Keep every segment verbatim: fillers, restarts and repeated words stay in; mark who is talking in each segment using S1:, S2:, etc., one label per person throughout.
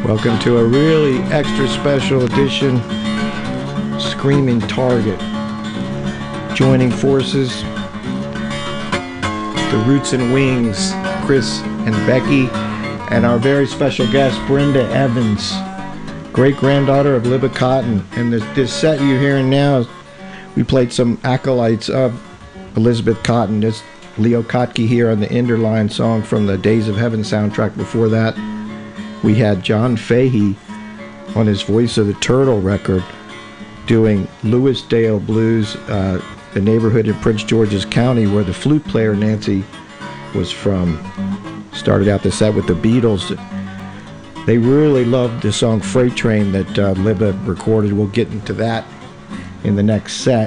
S1: Welcome to a really extra special edition, Screaming Target. Joining forces, the Roots and Wings, Chris and Becky, and our very special guest, Brenda Evans, great-granddaughter of Libba Cotten. And this, this set you're hearing now, we played some acolytes of Elizabeth Cotten. This Leo Kottke here on the Enderline song from the Days of Heaven soundtrack. Before that, we had John Fahey on his Voice of the Turtle record doing Lewisdale Blues, uh, the neighborhood in Prince George's County where the flute player Nancy was from. Started out the set with the Beatles. They really loved the song Freight Train that uh, Libba recorded. We'll get into that in the next set.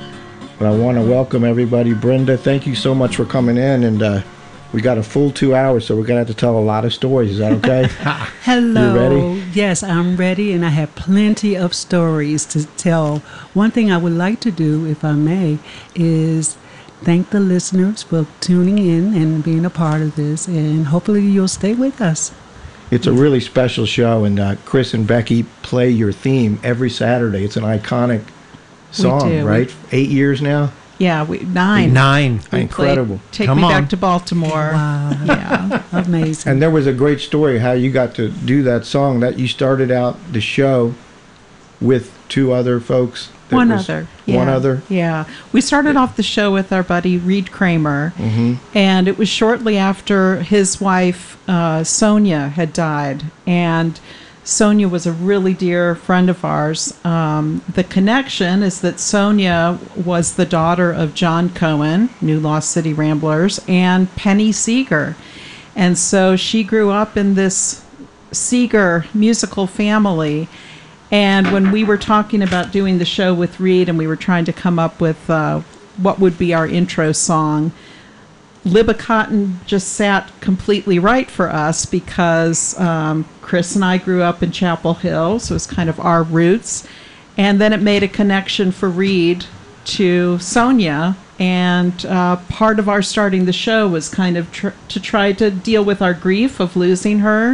S1: But I want to welcome everybody. Brenda, thank you so much for coming in. And uh, we got a full two hours, so we're going to have to tell a lot of stories. Is that okay?
S2: Hello.
S1: You ready?
S2: Yes, I'm ready, and I have plenty of stories to tell. One thing I would like to do, if I may, is thank the listeners for tuning in and being a part of this, and hopefully you'll stay with us.
S1: It's a really special show, and uh, Chris and Becky play your theme every Saturday. It's an iconic song,
S3: we do.
S1: right?
S3: We,
S1: Eight years now?
S3: Yeah, we, nine.
S4: Nine.
S3: We
S1: Incredible.
S3: Played, Take
S4: Come
S3: Me
S4: on.
S3: Back to Baltimore.
S2: Wow.
S3: Yeah.
S2: Amazing.
S1: And there was a great story how you got to do that song. That you started out the show with two other folks. That
S3: One
S1: was-
S3: other.
S1: One
S3: Yeah.
S1: other.
S3: Yeah. We started off the show with our buddy Reed Kramer,
S1: Mm-hmm.
S3: and it was shortly after his wife, uh, Sonia, had died. And Sonia was a really dear friend of ours. Um, the connection is that Sonia was the daughter of John Cohen, New Lost City Ramblers, and Penny Seeger. And so she grew up in this Seeger musical family. And when we were talking about doing the show with Reed and we were trying to come up with uh, what would be our intro song, Libba Cotten just sat completely right for us because um, Chris and I grew up in Chapel Hill, so it was kind of our roots. And then it made a connection for Reed to Sonia. And uh, part of our starting the show was kind of tr- to try to deal with our grief of losing her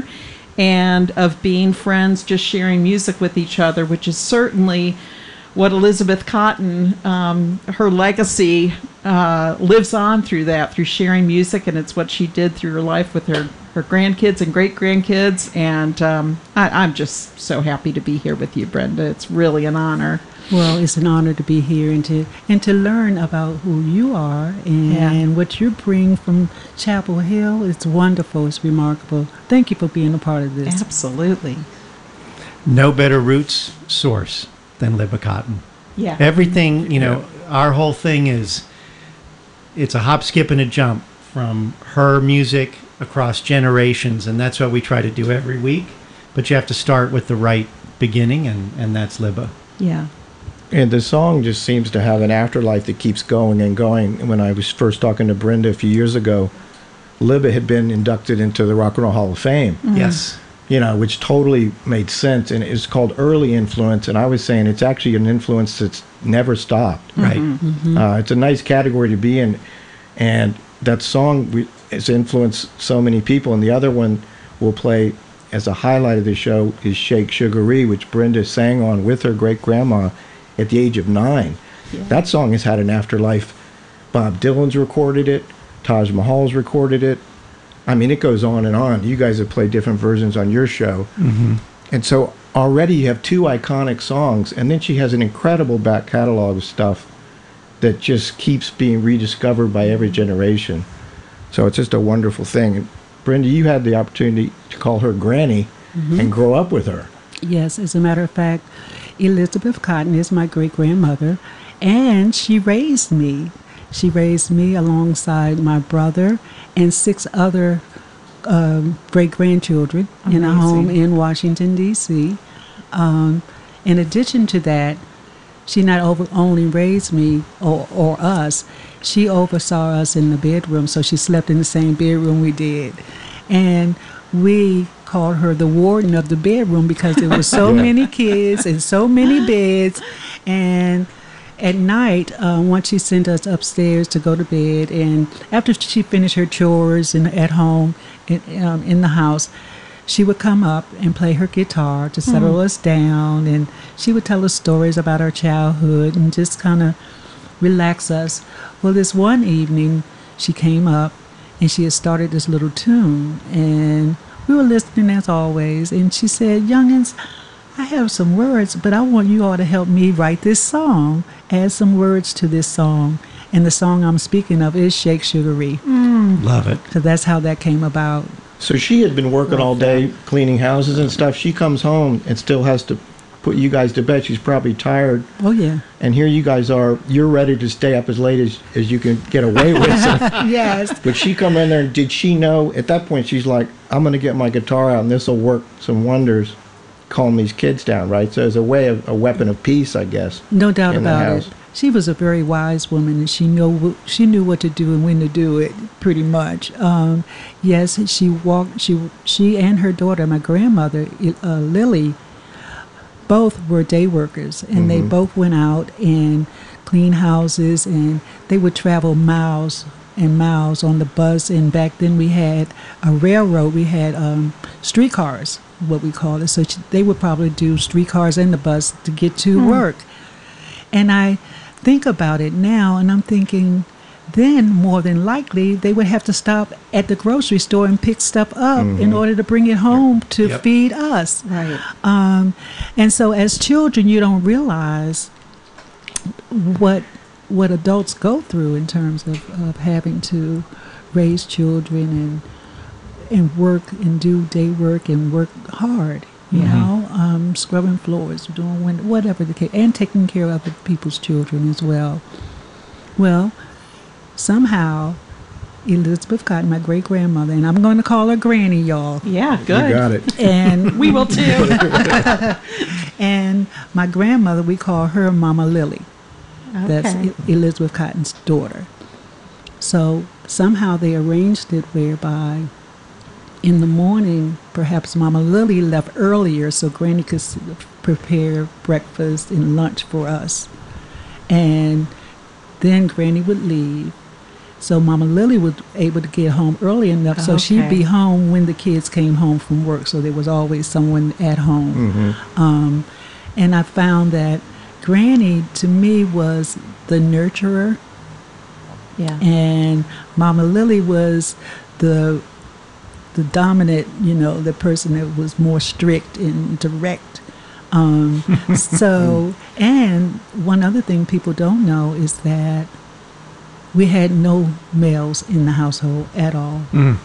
S3: and of being friends, just sharing music with each other, which is certainly what Elizabeth Cotten, um, her legacy uh, lives on through that, through sharing music, and it's what she did through her life with her, her grandkids and great-grandkids, and um, I, I'm just so happy to be here with you, Brenda. It's really an honor.
S2: Well, it's an honor to be here and to and to learn about who you are and
S3: Yeah.
S2: what you bring from Chapel Hill. It's wonderful. It's remarkable. Thank you for being a part of this.
S3: Absolutely.
S4: No better roots source than Libba Cotten.
S3: Yeah.
S4: Everything, you know, our whole thing is, it's a hop, skip, and a jump from her music across generations, and that's what we try to do every week. But you have to start with the right beginning, and, and that's Libba.
S3: Yeah.
S1: And the song just seems to have an afterlife that keeps going and going. When I was first talking to Brenda a few years ago, Libba had been inducted into the Rock and Roll Hall of Fame.
S3: Mm-hmm.
S4: Yes.
S1: You know, which totally made sense. And it's called early influence. And I was saying it's actually an influence that's never stopped.
S4: Right.
S2: Mm-hmm.
S1: Uh, it's a nice category to be in. And that song we, has influenced so many people. And the other one we'll play as a highlight of the show is Shake Sugaree, which Brenda sang on with her great-grandma at the age of nine.
S3: Yeah.
S1: That song has had an afterlife. Bob Dylan's recorded it. Taj Mahal's recorded it. I mean, it goes on and on. You guys have played different versions on your show.
S4: Mm-hmm.
S1: And so already you have two iconic songs, and then she has an incredible back catalog of stuff that just keeps being rediscovered by every generation. So it's just a wonderful thing. And Brenda, you had the opportunity to call her Granny
S2: Mm-hmm.
S1: and grow up with her.
S2: Yes, as a matter of fact, Elizabeth Cotten is my great-grandmother, and she raised me. She raised me alongside my brother and six other um, great-grandchildren in a home
S3: Amazing.
S2: in Washington, D C Um, in addition to that, she not over, only raised me or, or us, she oversaw us in the bedroom, so she slept in the same bedroom we did. And we called her the warden of the bedroom because there were so
S1: Yeah.
S2: many kids and so many beds. And at night, uh, once she sent us upstairs to go to bed, and after she finished her chores in, at home, in, um, in the house, she would come up and play her guitar to settle us down, and she would tell us stories about our childhood and just kind of relax us. Well, this one evening, she came up and she had started this little tune, and we were listening as always, and she said, "Youngins, I have some words, but I want you all to help me write this song, add some words to this song." And the song I'm speaking of is Shake Sugaree.
S4: Love it.
S2: So that's how that came about.
S1: So she had been working all day cleaning houses and stuff. She comes home and still has to put you guys to bed. She's probably tired.
S2: Oh, yeah.
S1: And here you guys are. You're ready to stay up as late as, as you can get away with.
S2: Yes.
S1: But she come in there, and did she know, at that point, she's like, I'm going to get my guitar out, and this will work some wonders, calm these kids down, right? So it's a way of, a weapon of peace, I guess.
S2: No doubt
S1: in the
S2: about
S1: house.
S2: it. She was a very wise woman, and she know she knew what to do and when to do it. Pretty much, um, yes. She walked. She she and her daughter, my grandmother, uh, Lily, both were day workers, and they both went out and cleaned houses, and they would travel miles and miles on the bus. And back then we had a railroad. We had um, streetcars, what we call it. So she, they would probably do streetcars and the bus to get to work. And I think about it now, and I'm thinking, then more than likely they would have to stop at the grocery store and pick stuff up in order to bring it home to
S4: Yep.
S2: feed us.
S3: Right.
S2: Um, and so as children, you don't realize what what adults go through in terms of, of having to raise children and and work and do day work and work hard. You know, um, scrubbing floors, doing when, whatever the case, and taking care of other people's children as well. Well, somehow, Elizabeth Cotton, my great grandmother, and I'm going to call her Granny, y'all.
S3: Yeah,
S1: You
S3: good.
S1: got it.
S2: And
S3: We will too.
S2: and my grandmother, we call her Mama Lily. That's
S3: Okay.
S2: E- Elizabeth Cotton's daughter. So somehow they arranged it whereby in the morning, perhaps Mama Lily left earlier so Granny could s- prepare breakfast and lunch for us. And then Granny would leave. So Mama Lily was able to get home early enough so she'd be
S3: Okay.
S2: home when the kids came home from work. So there was always someone at home. Um, and I found that Granny, to me, was the nurturer,
S3: Yeah.
S2: and Mama Lily was the the dominant, you know, the person that was more strict and direct. Um, so, and one other thing people don't know is that we had no males in the household at all.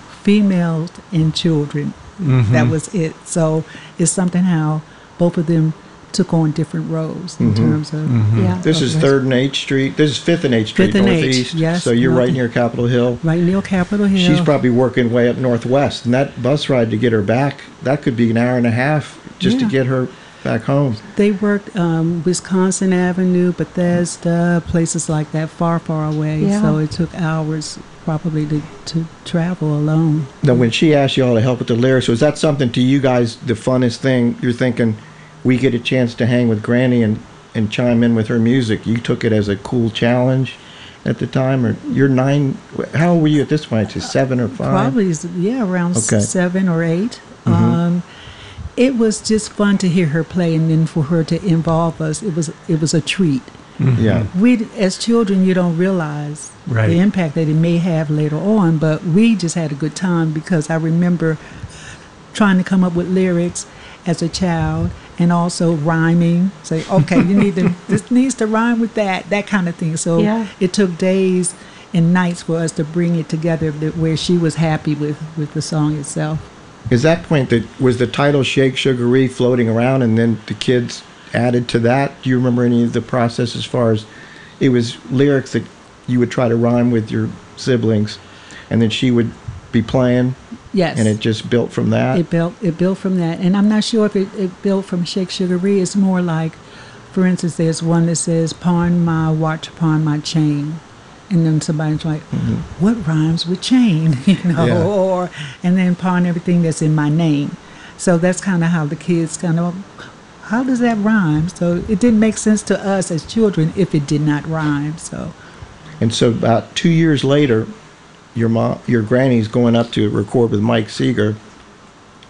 S2: Females and children. That was it. So it's something how both of them took on different roles in terms of
S3: Yeah.
S1: This is
S2: of-
S1: third and H Street. This is fifth and H Street,
S2: Fifth and H,
S1: Northeast.
S2: yes,
S1: So you're right
S2: north-
S1: near Capitol Hill.
S2: right near Capitol Hill.
S1: She's probably working way up northwest, and that bus ride to get her back, that could be an hour and a half just
S2: Yeah.
S1: to get her back home.
S2: They worked um, Wisconsin Avenue, Bethesda, places like that, far, far away.
S3: Yeah.
S2: So it took hours probably to, to travel alone.
S1: Now, when she asked you all to help with the lyrics, was that something to you guys, the funnest thing? You're thinking, we get a chance to hang with Granny and, and chime in with her music. You took it as a cool challenge at the time? Or you're nine, how old were you at this point? Just seven or five?
S2: Probably, yeah, around s-
S1: Okay.
S2: seven or 8
S1: Mhm.
S2: Um, it was just fun to hear her play, and then for her to involve us, it was it was a treat.
S1: Yeah.
S2: We, as children, you don't realize
S4: Right.
S2: the impact that it may have later on, but we just had a good time because I remember trying to come up with lyrics as a child and also rhyming. Say, okay, you need to, this needs to rhyme with that, that kind of thing. So
S3: Yeah.
S2: it took days and nights for us to bring it together that, where she was happy with, with the song itself.
S1: Is that point that was the title Shake Sugaree floating around, and then the kids added to that? Do you remember any of the process as far as it was lyrics that you would try to rhyme with your siblings, and then she would be playing,
S2: Yes.
S1: and it just built from that?
S2: It built it built from that, and I'm not sure if it, it built from Shake Sugaree. It's more like, for instance, there's one that says "Pawn my watch upon my chain," and then somebody's like, "What rhymes with chain?" you know,
S1: Yeah.
S2: or and then pawn everything that's in my name. So that's kind of how the kids kind of, how does that rhyme? So it didn't make sense to us as children if it did not rhyme. So
S1: And so about two years later, your mom, your granny's going up to record with Mike Seeger,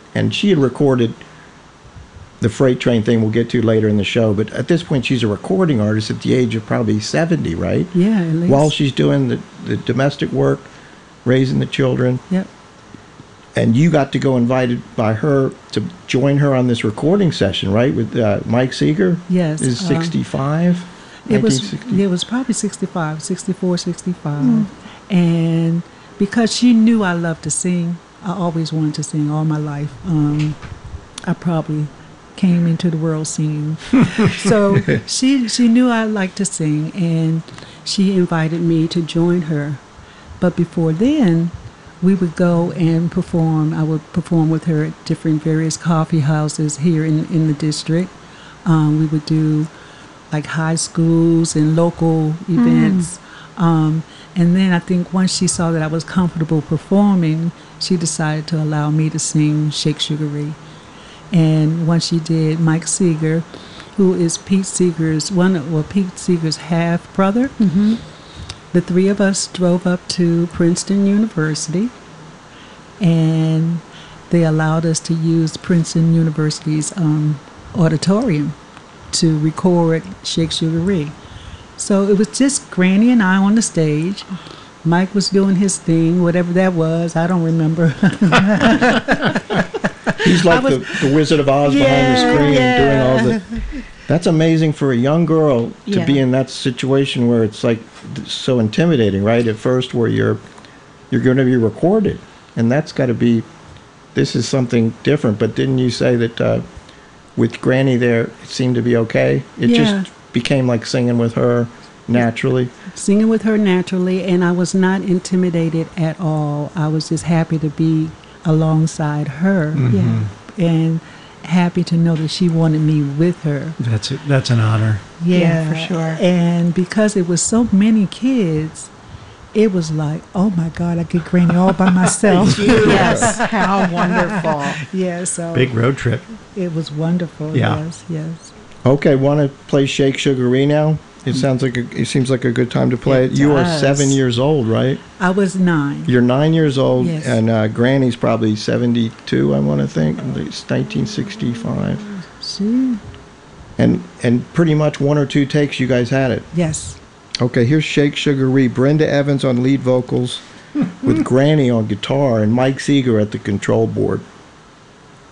S1: and she had recorded the Freight Train thing we'll get to later in the show. But at this point, she's a recording artist at the age of probably seventy, right?
S2: Yeah, at least.
S1: While she's doing the, the domestic work, raising the children.
S2: Yep.
S1: And you got to go invited by her to join her on this recording session, right? With uh, Mike Seeger?
S2: Yes.
S1: Is
S2: um,
S1: sixty-five?
S2: It was,
S1: nineteen sixty?
S2: it was probably sixty-five, sixty-four, sixty-five. And because she knew I loved to sing, I always wanted to sing all my life. Um, I probably came into the world singing. So she she knew I liked to sing, and she invited me to join her. But before then, we would go and perform. I would perform with her at different various coffee houses here in, in the district. Um, we would do like high schools and local events. Um, and then I think once she saw that I was comfortable performing, she decided to allow me to sing Shake Sugaree. And once she did, Mike Seeger, who is Pete Seeger's one, well, Pete Seeger's half brother,
S3: Mm-hmm.
S2: the three of us drove up to Princeton University, and they allowed us to use Princeton University's um, auditorium to record Shake Sugaree. So it was just Granny and I on the stage. Mike was doing his thing, whatever that was. I don't remember.
S1: He's like
S2: was-
S1: the, the Wizard of Oz behind the
S2: Yeah,
S1: screen
S2: yeah.
S1: doing all the... That's amazing for a young girl to
S3: Yeah.
S1: be in that situation where it's like so intimidating, right? At first, where you're you're going to be recorded, and that's got to be. This is something different. But didn't you say that uh, with Granny there, it seemed to be okay? It
S2: Yeah.
S1: just became like singing with her naturally.
S2: Singing with her naturally, and I was not intimidated at all. I was just happy to be alongside her.
S3: Yeah.
S2: And happy to know that she wanted me with her.
S4: That's it. That's an honor.
S3: Yeah, for sure.
S2: And because it was so many kids, it was like, oh my God, I get Granny all by myself.
S3: Yes, how wonderful.
S2: Yeah, so
S4: Big road trip.
S2: it was wonderful.
S4: Yeah.
S2: Yes, yes.
S1: Okay, want to play Shake Sugaree now? It sounds like a, it seems like a good time to play it.
S3: It
S1: You are
S3: does.
S1: seven years old, right?
S2: I was nine.
S1: You're nine years old,
S2: Yes.
S1: and uh, Granny's probably seventy-two. I want to think it's nineteen sixty-five,
S2: She,
S1: and and pretty much one or two takes, you guys had it.
S2: yes.
S1: Okay, here's Shake Sugaree. Brenda Evans on lead vocals, with Granny on guitar, and Mike Seeger at the control board.